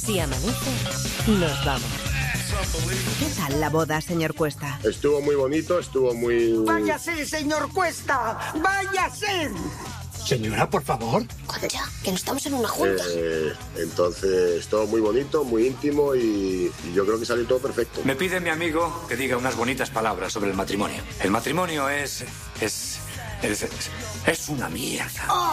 Si amanece, nos vamos. ¿Qué tal la boda, señor Cuesta? Estuvo muy bonito, estuvo muy... ¡Váyase, señor Cuesta! ¡Váyase! Señora, por favor. Concha, que no estamos en una junta. Entonces, todo muy bonito, muy íntimo y yo creo que salió todo perfecto. Me pide mi amigo que diga unas bonitas palabras sobre el matrimonio. El matrimonio es una mierda.